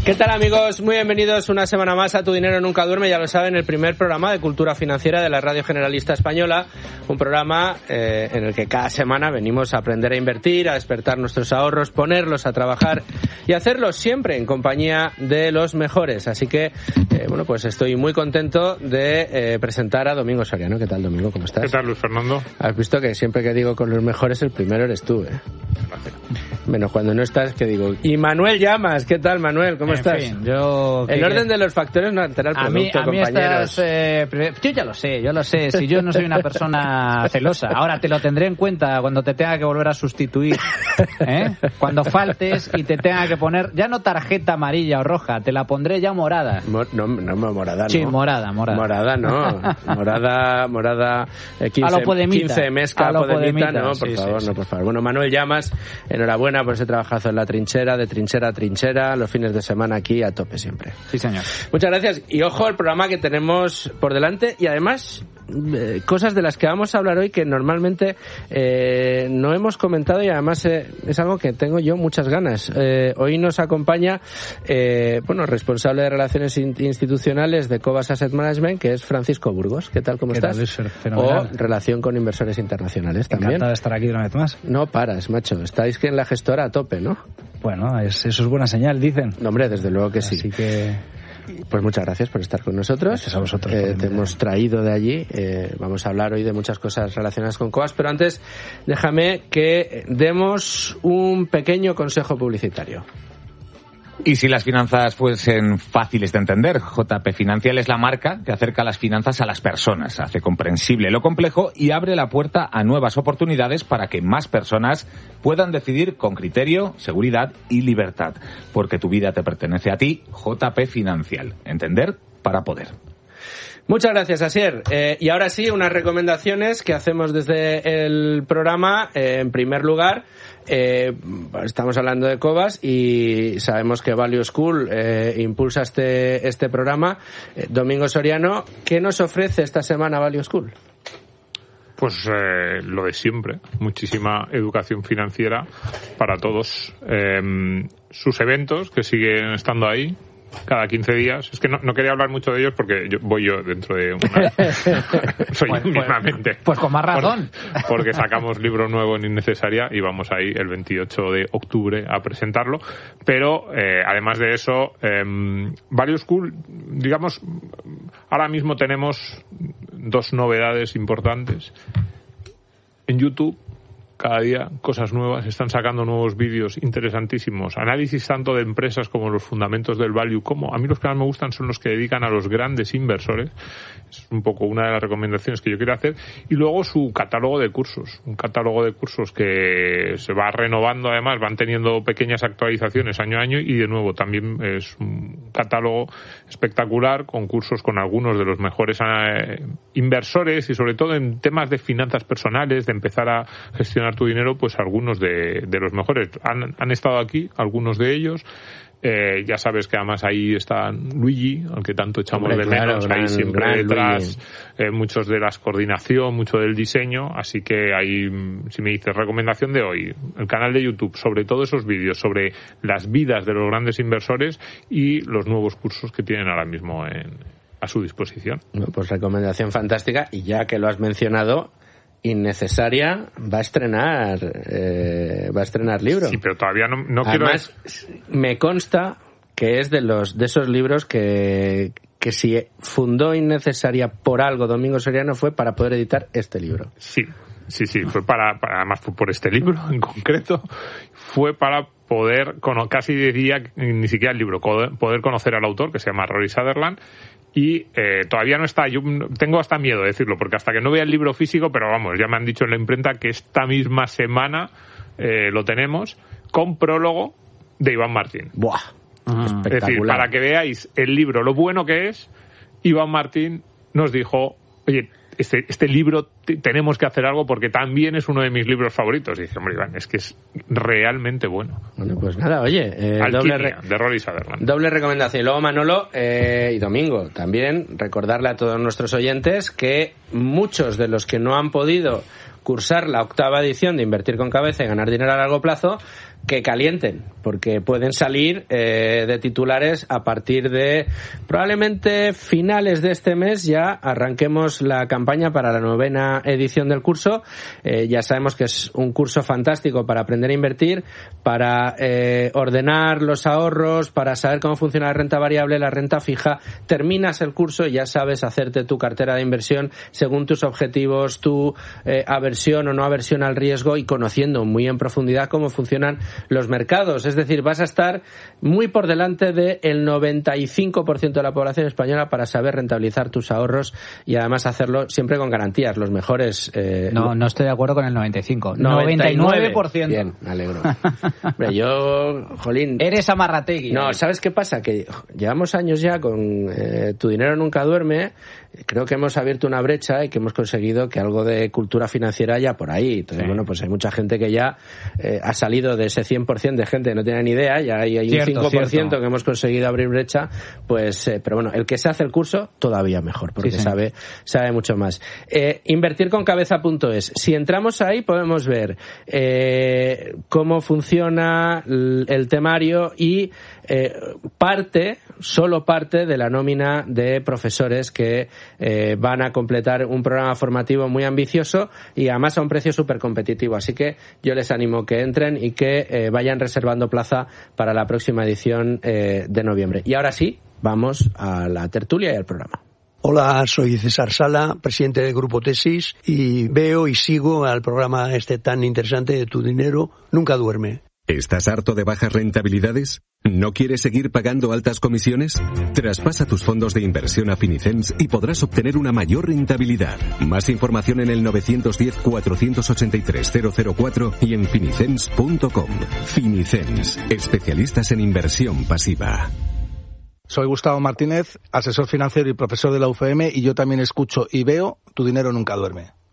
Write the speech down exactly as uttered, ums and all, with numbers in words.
¿Qué tal, amigos? Muy bienvenidos una semana más a Tu Dinero Nunca Duerme, ya lo saben, el primer programa de cultura financiera de la Radio Generalista Española, un programa eh, en el que cada semana venimos a aprender a invertir, a despertar nuestros ahorros, ponerlos a trabajar y hacerlo siempre en compañía de los mejores. Así que, eh, bueno, pues estoy muy contento de eh, presentar a Domingo Soriano. ¿Qué tal, Domingo? ¿Cómo estás? ¿Qué tal, Luis Fernando? Has visto que siempre que digo con los mejores, el primero eres tú, ¿eh? Gracias. Menos cuando no estás, que digo. Y Manuel Llamas, ¿qué tal, Manuel? ¿Cómo en estás? Fin, yo, el orden de los factores no altera el producto, a mí, a mí compañeros. Estas, eh, yo ya lo sé, yo lo sé. Si yo no soy una persona celosa. Ahora te lo tendré en cuenta cuando te tenga que volver a sustituir. ¿eh? Cuando faltes y te tenga que poner, ya no tarjeta amarilla o roja, te la pondré ya morada. Mo, no, no, morada, no. Sí, morada, morada. Morada, no. Morada, morada. Eh, quince, a lo Podemita. quince mesca, a lo Podemita, Podemita. no, por sí, favor, sí, no, sí. por favor. Bueno, Manuel Llamas, enhorabuena por ese trabajazo en la trinchera, de trinchera a trinchera, los fines de semana aquí a tope siempre. Sí, señor. Muchas gracias. Y ojo al programa que tenemos por delante y además eh, cosas de las que vamos a hablar hoy que normalmente eh, no hemos comentado y además eh, es algo que tengo yo muchas ganas. Eh, hoy nos acompaña, eh, bueno, responsable de Relaciones Institucionales de Cobas Asset Management, que es Francisco Burgos. ¿Qué tal? ¿Cómo ¿Qué estás? Tal, fenomenal. O relación con inversores internacionales también. Encantado de estar aquí una vez más. No paras, macho. Estáis que en la gestora a tope, ¿no? Bueno, es, eso es buena señal, dicen. No, hombre, desde luego que sí. Así que... Pues muchas gracias por estar con nosotros. Gracias a vosotros. Eh, te hemos traído de allí. Eh, vamos a hablar hoy de muchas cosas relacionadas con Cobas, pero antes déjame que demos un pequeño consejo publicitario. Y si las finanzas fuesen fáciles de entender, J P Financial es la marca que acerca las finanzas a las personas, hace comprensible lo complejo y abre la puerta a nuevas oportunidades para que más personas puedan decidir con criterio, seguridad y libertad. Porque tu vida te pertenece a ti, J P Financial. Entender para poder. Muchas gracias, Asier. Eh, y ahora sí, unas recomendaciones que hacemos desde el programa. Eh, en primer lugar, eh, estamos hablando de Cobas y sabemos que Value School eh, impulsa este, este programa. Eh, Domingo Soriano, ¿qué nos ofrece esta semana Value School? Pues eh, lo de siempre, muchísima educación financiera para todos. Eh, sus eventos, que siguen estando ahí cada quince días. Es que no, no quería hablar mucho de ellos porque yo, voy yo dentro de una... Soy pues, yo mismamente. Pues, pues con más razón. Por, porque sacamos libro nuevo en Innecesaria y vamos ahí el veintiocho de octubre a presentarlo. Pero, eh, además de eso, eh, Value School, digamos, ahora mismo tenemos dos novedades importantes. En YouTube, cada día cosas nuevas, están sacando nuevos vídeos interesantísimos, análisis tanto de empresas como los fundamentos del value, como a mí los que más me gustan son los que dedican a los grandes inversores. Es un poco una de las recomendaciones que yo quiero hacer. Y luego su catálogo de cursos, un catálogo de cursos que se va renovando, además van teniendo pequeñas actualizaciones año a año y de nuevo también es un catálogo espectacular con cursos con algunos de los mejores eh, inversores y sobre todo en temas de finanzas personales, de empezar a gestionar tu dinero, pues algunos de, de los mejores han, han estado aquí, algunos de ellos. Eh, ya sabes que además ahí está Luigi, al que tanto echamos Hombre, de claro, menos, gran, ahí siempre detrás, eh, muchos de las coordinación, mucho del diseño, así que ahí, si me dices recomendación de hoy, el canal de YouTube, sobre todo esos vídeos, sobre las vidas de los grandes inversores y los nuevos cursos que tienen ahora mismo en, a su disposición. Bueno, pues recomendación fantástica, y ya que lo has mencionado, Innecesaria va a estrenar eh, va a estrenar libro. Sí, pero todavía no, no Además, quiero... me consta que es de los de esos libros que, que si fundó Innecesaria por algo Domingo Soriano fue para poder editar este libro. Sí, sí, sí, fue para, para además fue por este libro en concreto, fue para poder, casi diría, ni siquiera el libro, poder conocer al autor, que se llama Rory Sutherland. Y eh, todavía no está, yo tengo hasta miedo de decirlo, porque hasta que no vea el libro físico, pero vamos, ya me han dicho en la imprenta que esta misma semana eh, lo tenemos, con prólogo de Iván Martín. ¡Buah! Uh-huh. Es decir, para que veáis el libro, lo bueno que es, Iván Martín nos dijo, oye, este, este libro t- tenemos que hacer algo porque también es uno de mis libros favoritos. Y dije, hombre, Iván, es que es realmente bueno. Bueno, pues nada, oye, eh, Alquimia, doble re- de Rory Sutherland. Doble recomendación. Y luego Manolo eh, y Domingo, también recordarle a todos nuestros oyentes que muchos de los que no han podido cursar la octava edición de Invertir con Cabeza y ganar dinero a largo plazo, que calienten, porque pueden salir eh, de titulares a partir de probablemente finales de este mes. Ya arranquemos la campaña para la novena edición del curso. Eh, ya sabemos que es un curso fantástico para aprender a invertir, para eh, ordenar los ahorros, para saber cómo funciona la renta variable, la renta fija. Terminas el curso y ya sabes hacerte tu cartera de inversión según tus objetivos, tu eh, aversión o no aversión al riesgo, y conociendo muy en profundidad cómo funcionan los mercados. Es decir, vas a estar muy por delante del noventa y cinco por ciento de la población española para saber rentabilizar tus ahorros, y además hacerlo siempre con garantías, los mejores. Eh, no, no estoy de acuerdo con el noventa y cinco. noventa y nueve noventa y nueve por ciento. Bien, me alegro. Hombre, yo, jolín. Eres amarrategui. No, ¿eh? ¿sabes qué pasa? Que llevamos años ya con eh, Tu Dinero Nunca Duerme. Creo que hemos abierto una brecha y que hemos conseguido que algo de cultura financiera haya por ahí. Entonces, sí. bueno, pues hay mucha gente que ya eh, ha salido de ese cien por ciento de gente que no tiene ni idea, ya hay, hay cierto, un cinco por ciento cierto. que hemos conseguido abrir brecha, pues, eh, pero bueno, el que se hace el curso todavía mejor, porque sí, sí. sabe sabe mucho más. Eh, invertir con cabeza punto es. Si entramos ahí podemos ver eh, cómo funciona el, el temario y eh, parte, solo parte de la nómina de profesores que eh, van a completar un programa formativo muy ambicioso y además a un precio súper competitivo. Así que yo les animo que entren y que eh, vayan reservando plaza para la próxima edición eh, de noviembre. Y ahora sí, vamos a la tertulia y al programa. Hola, soy César Sala, presidente del Grupo Tesis, y veo y sigo al programa este tan interesante de Tu Dinero Nunca Duerme. ¿Estás harto de bajas rentabilidades? ¿No quieres seguir pagando altas comisiones? Traspasa tus fondos de inversión a Finicens y podrás obtener una mayor rentabilidad. Más información en el nueve uno cero, cuatro ocho tres, cero cero cuatro y en finicens punto com. Finicens, especialistas en inversión pasiva. Soy Gustavo Martínez, asesor financiero y profesor de la U F M, y yo también escucho y veo Tu Dinero Nunca Duerme.